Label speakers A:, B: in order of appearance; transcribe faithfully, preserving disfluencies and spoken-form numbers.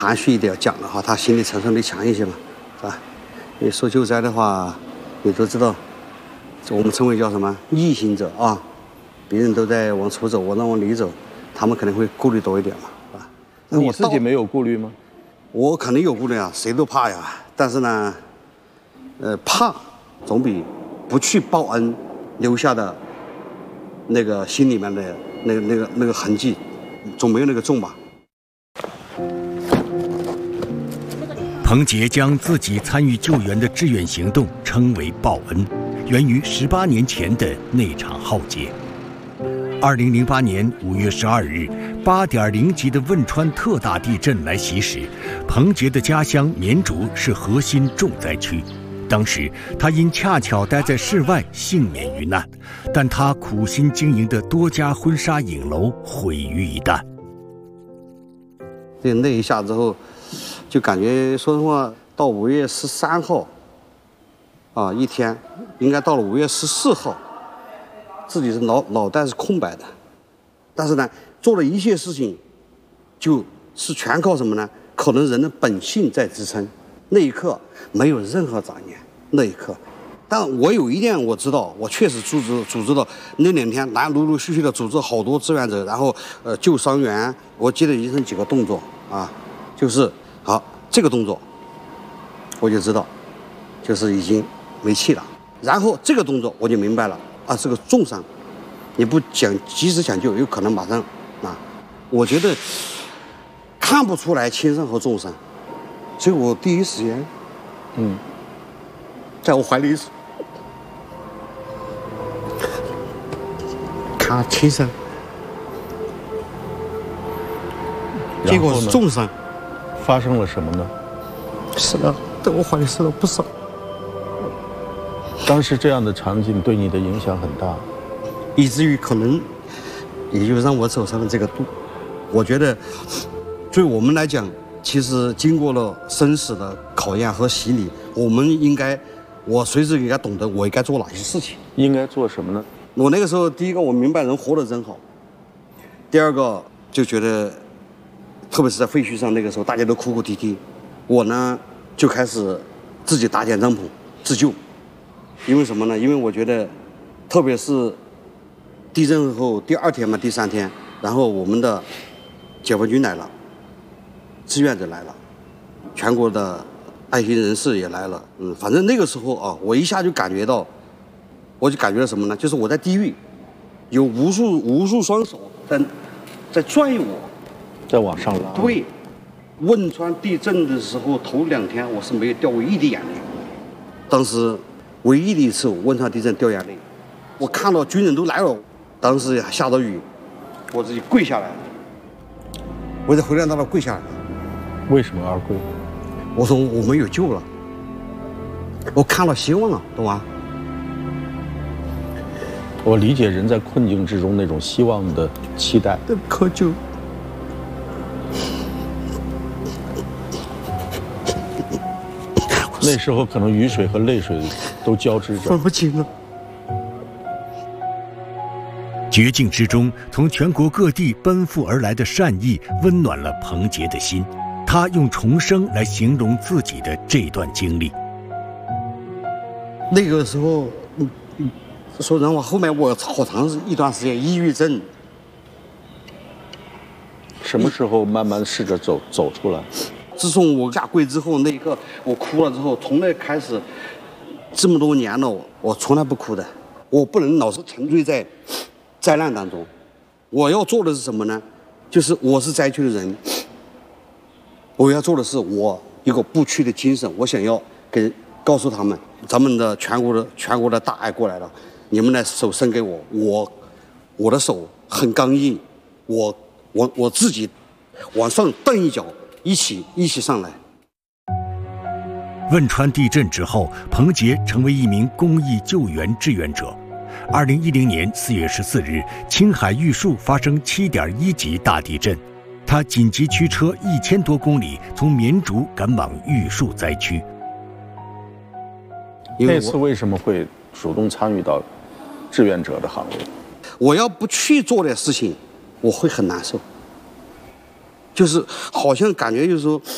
A: 含蓄一点讲的话，他心理承受力强一些嘛，是吧？你说救灾的话，你都知道，我们称为叫什么逆行者啊，别人都在往出走，我让往里走，他们可能会顾虑多一点嘛，是吧？那
B: 你自己没有顾虑吗？
A: 我肯定有顾虑啊，谁都怕呀。但是呢，呃，怕总比不去报恩留下的那个心里面的那个那个那个痕迹，总没有那个重吧。
C: 彭杰将自己参与救援的志愿行动称为报恩，源于十八年前的那场浩劫。二零零八年五月十二日，八点零级的汶川特大地震来袭时，彭杰的家乡绵竹是核心重灾区。当时他因恰巧待在室外，幸免于难，但他苦心经营的多家婚纱影楼毁于一旦。
A: 这那一下之后，就感觉说实话，到五月十三号，啊，一天，应该到了五月十四号。自己是脑脑袋是空白的，但是呢，做的一切事情，就是全靠什么呢？可能人的本性在支撑。那一刻没有任何杂念，那一刻，但我有一点我知道，我确实组织组织到那两天，来陆陆续续的组织好多志愿者，然后呃救伤员，我记得医生几个动作啊，就是好这个动作，我就知道，就是已经没气了。然后这个动作我就明白了。啊，是个重伤，你不讲及时抢救，有可能马上啊。我觉得看不出来轻伤和重伤，所以我第一时间，嗯，在我怀里看轻伤，结果是重伤。
B: 发生了什么呢？
A: 死了，在我怀里死了不少。
B: 当时这样的场景对你的影响很大，
A: 以至于可能也就让我走上了这个路。我觉得对我们来讲，其实经过了生死的考验和洗礼，我们应该，我随时应该懂得我应该做哪些事情。
B: 应该做什么呢？
A: 我那个时候，第一个我明白人活得真好，第二个就觉得，特别是在废墟上，那个时候大家都哭哭啼啼，我呢就开始自己搭建帐篷自救。因为什么呢？因为我觉得，特别是地震后第二天嘛，第三天，然后我们的解放军来了，志愿者来了，全国的爱心人士也来了。嗯，反正那个时候啊，我一下就感觉到，我就感觉到什么呢？就是我在地狱，有无数无数双手在在拽我，
B: 在往上拉。
A: 对，汶川地震的时候头两天我是没有掉过一滴眼泪，当时。唯一的一次汶川地震掉眼泪，我看到军人都来了，当时下着雨，我自己跪下来了，我在回来那儿跪下来了。
B: 为什么而跪？
A: 我说我们有救了，我看到希望了，懂吗？
B: 我理解人在困境之中那种希望的期待。
A: 渴求。
B: 那时候可能雨水和泪水都交织着，
A: 分不清了。
C: 绝境之中，从全国各地奔赴而来的善意，温暖了彭杰的心。他用重生来形容自己的这段经历。
A: 那个时候，嗯嗯，说人话，后面我好长一段时间抑郁症。
B: 什么时候慢慢试着走走出来？
A: 自从我下跪之后，那一刻我哭了之后，从那开始，这么多年了，我我从来不哭的。我不能老是沉醉在灾难当中。我要做的是什么呢？就是我是灾区的人，我要做的是我一个不屈的精神。我想要给告诉他们，咱们的全国的全国的大爱过来了，你们的手伸给我，我我的手很刚硬，我我我自己往上蹬一脚。一起一起上来。
C: 汶川地震之后，彭杰成为一名公益救援志愿者。二零一零年四月十四日，青海玉树发生七点一级大地震，他紧急驱车一千多公里，从绵竹赶往玉树灾区。
B: 那次为什么会主动参与到志愿者的行列？
A: 我要不去做点事情，我会很难受。就是好像感觉就是说，